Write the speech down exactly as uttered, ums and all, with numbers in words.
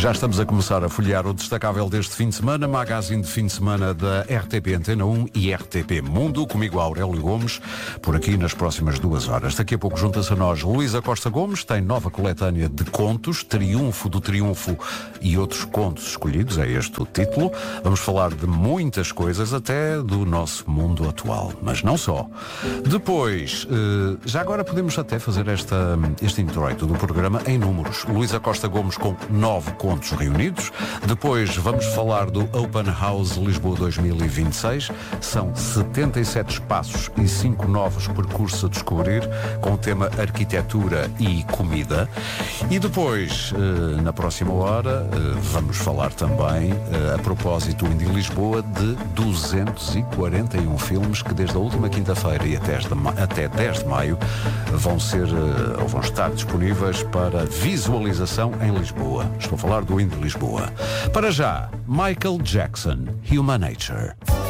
Já estamos a começar a folhear o destacável deste fim de semana, magazine de fim de semana da R T P Antena um e R T P Mundo, comigo Aurélio Gomes, por aqui nas próximas duas horas. Daqui a pouco junta-se a nós Luísa Costa Gomes, tem nova coletânea de contos, Triunfo do Triunfo e outros contos escolhidos, é este o título. Vamos falar de muitas coisas, até do nosso mundo atual, mas não só. Depois, já agora podemos até fazer esta, este introito do programa em números. Luísa Costa Gomes com nove contos reunidos. Depois vamos falar do Open House Lisboa dois mil e vinte e seis. São setenta e sete espaços e cinco novos percursos a descobrir, com o tema arquitetura e comida. E depois, na próxima hora, vamos falar também, a propósito do Indie Lisboa, de duzentos e quarenta e um filmes que desde a última quinta-feira e até dez de maio vão ser, ou vão estar disponíveis para visualização em Lisboa. Estou a falar do Indie Lisboa. Para já, Michael Jackson, Human Nature.